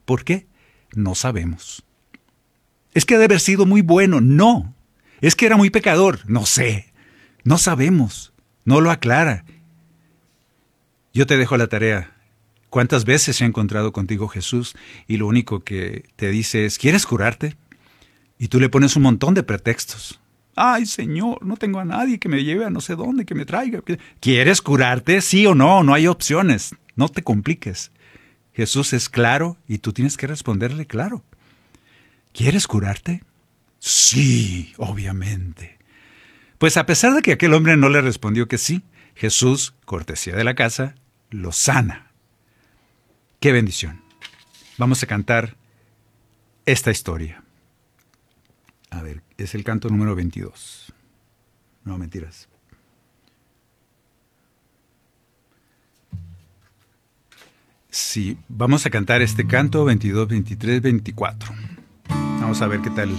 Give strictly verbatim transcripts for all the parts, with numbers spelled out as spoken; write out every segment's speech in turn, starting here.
¿Por qué? No sabemos. Es que ha de haber sido muy bueno. No. Es que era muy pecador. No sé. No sabemos. No lo aclara. Yo te dejo la tarea. ¿Cuántas veces se ha encontrado contigo Jesús y lo único que te dice es, ¿quieres curarte? Y tú le pones un montón de pretextos. Ay, Señor, no tengo a nadie que me lleve a no sé dónde, que me traiga. ¿Quieres curarte? Sí o no, no hay opciones. No te compliques. Jesús es claro y tú tienes que responderle claro. ¿Quieres curarte? Sí, obviamente. Pues a pesar de que aquel hombre no le respondió que sí, Jesús, cortesía de la casa, lo sana. ¡Qué bendición! Vamos a cantar esta historia. A ver, es el canto número veintidós. No, mentiras. Sí, vamos a cantar este canto veintidós, veintitrés, veinticuatro. Vamos a ver qué tal.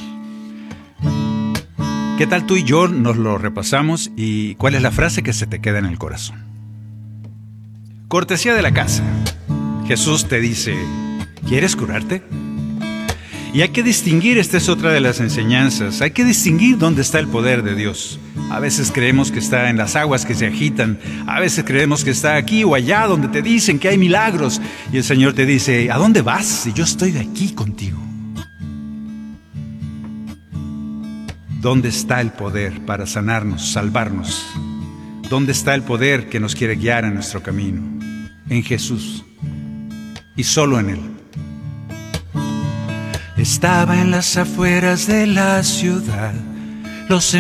¿Qué tal tú y yo nos lo repasamos y cuál es la frase que se te queda en el corazón? Cortesía de la casa. Jesús te dice, ¿quieres curarte? Y hay que distinguir, esta es otra de las enseñanzas, hay que distinguir dónde está el poder de Dios. A veces creemos que está en las aguas que se agitan, a veces creemos que está aquí o allá donde te dicen que hay milagros. Y el Señor te dice, ¿a dónde vas si yo estoy aquí contigo? ¿Dónde está el poder para sanarnos, salvarnos? ¿Dónde está el poder que nos quiere guiar en nuestro camino? En Jesús y solo en Él. Estaba en las afueras de la ciudad, los